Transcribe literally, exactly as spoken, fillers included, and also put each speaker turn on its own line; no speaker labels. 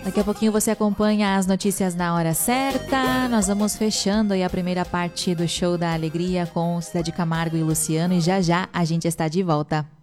Daqui a pouquinho você acompanha as notícias na hora certa. Nós vamos fechando aí a primeira parte do Show da Alegria com Cidade Camargo e Luciano. E já já a gente está de volta.